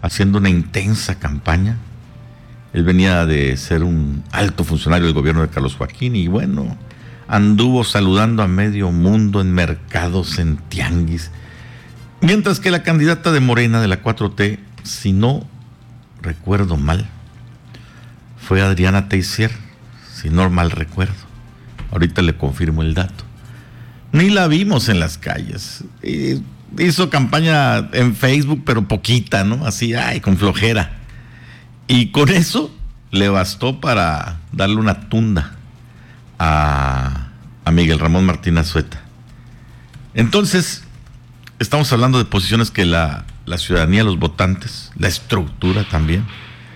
haciendo una intensa campaña. Él venía de ser un alto funcionario del gobierno de Carlos Joaquín y bueno, anduvo saludando a medio mundo en mercados, en tianguis. Mientras que la candidata de Morena de la 4T, si no recuerdo mal, fue Adriana Teisier, si no mal recuerdo. Ahorita le confirmo el dato. Ni la vimos en las calles. Hizo campaña en Facebook, pero poquita, ¿no? Así, con flojera. Y con eso le bastó para darle una tunda a Miguel Ramón Martínez Zueta. Entonces, estamos hablando de posiciones que la ciudadanía, los votantes, la estructura también,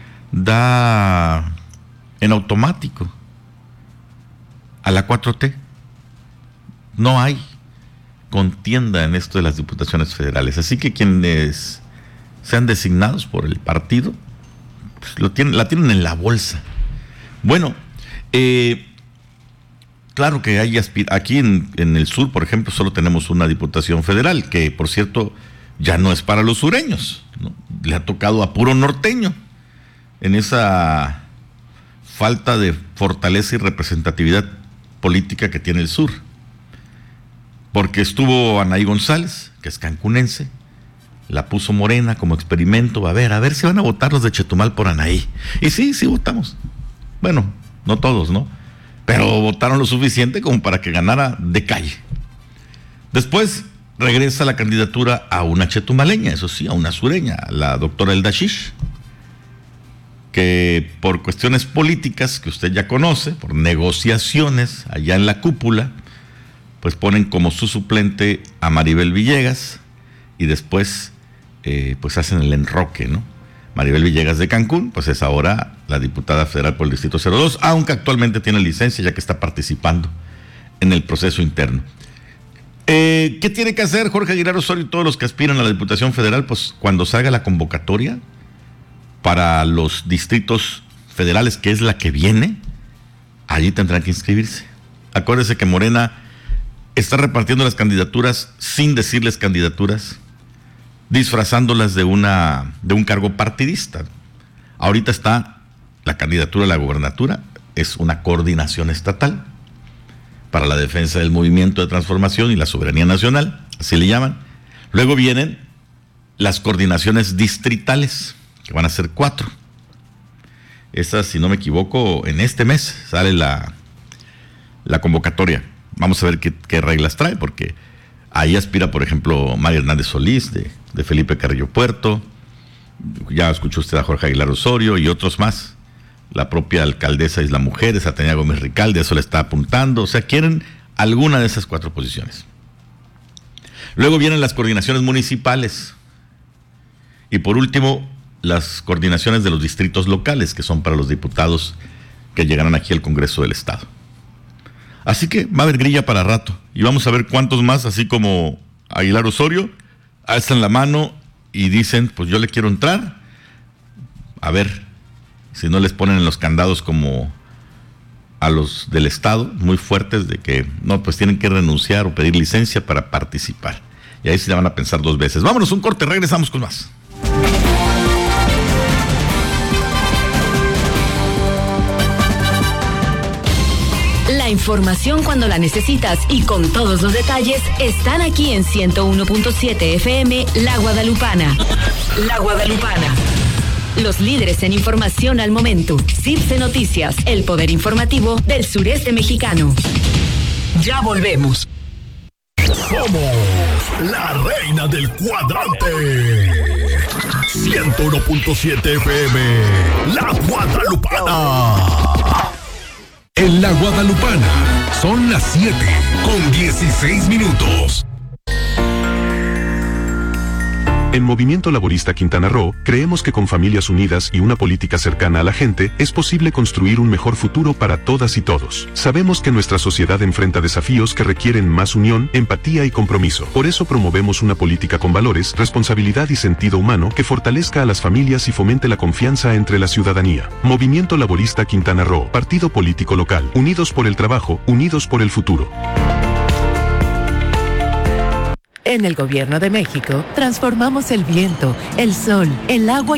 da en automático a la 4T. No hay contienda en esto de las diputaciones federales. Así que quienes sean designados por el partido, pues la tienen en la bolsa. Bueno, claro que hay aquí en el sur, por ejemplo, solo tenemos una diputación federal, que por cierto ya no es para los sureños, ¿no? Le ha tocado a puro norteño, en esa falta de fortaleza y representatividad política que tiene el sur. Porque estuvo Anaí González, que es cancunense, la puso Morena como experimento, a ver si van a votar los de Chetumal por Anaí. Y sí votamos. Bueno, no todos, ¿no? Pero votaron lo suficiente como para que ganara de calle. Después regresa la candidatura a una chetumaleña, eso sí, a una sureña, la doctora Elda Shish, que por cuestiones políticas que usted ya conoce, por negociaciones allá en la cúpula, pues ponen como su suplente a Maribel Villegas y después pues hacen el enroque, ¿no? Maribel Villegas de Cancún, pues es ahora la diputada federal por el Distrito 02, aunque actualmente tiene licencia ya que está participando en el proceso interno. ¿Qué tiene que hacer Jorge Aguilar Osorio y todos los que aspiran a la Diputación Federal? Pues cuando salga la convocatoria para los distritos federales, que es la que viene, allí tendrán que inscribirse. Acuérdense que Morena está repartiendo las candidaturas sin decirles candidaturas, disfrazándolas de un cargo partidista. Ahorita está la candidatura a la gobernatura, es una coordinación estatal para la defensa del movimiento de transformación y la soberanía nacional, así le llaman. Luego vienen las coordinaciones distritales, que van a ser 4. Esas, si no me equivoco, en este mes sale la convocatoria. Vamos a ver qué reglas trae, porque ahí aspira, por ejemplo, María Hernández Solís, de Felipe Carrillo Puerto. Ya escuchó usted a Jorge Aguilar Osorio y otros más. La propia alcaldesa Isla Mujeres, Atenea Gómez Ricalde, eso le está apuntando. O sea, quieren alguna de esas 4 posiciones. Luego vienen las coordinaciones municipales. Y por último, las coordinaciones de los distritos locales, que son para los diputados que llegarán aquí al Congreso del Estado. Así que va a haber grilla para rato. Y vamos a ver cuántos más, así como Aguilar Osorio, alzan la mano y dicen, pues yo le quiero entrar. A ver si no les ponen en los candados como a los del Estado, muy fuertes, de que no, pues tienen que renunciar o pedir licencia para participar. Y ahí sí la van a pensar 2 veces. Vámonos, un corte, regresamos con más. La información cuando la necesitas y con todos los detalles están aquí en 101.7 FM La Guadalupana. La Guadalupana. Los líderes en información al momento. CIPSE Noticias, el poder informativo del sureste mexicano. Ya volvemos. Somos la reina del cuadrante. 101.7 FM La Guadalupana. En La Guadalupana son las 7:16. En Movimiento Laborista Quintana Roo, creemos que con familias unidas y una política cercana a la gente, es posible construir un mejor futuro para todas y todos. Sabemos que nuestra sociedad enfrenta desafíos que requieren más unión, empatía y compromiso. Por eso promovemos una política con valores, responsabilidad y sentido humano que fortalezca a las familias y fomente la confianza entre la ciudadanía. Movimiento Laborista Quintana Roo, partido político local, unidos por el trabajo, unidos por el futuro. En el Gobierno de México, transformamos el viento, el sol, el agua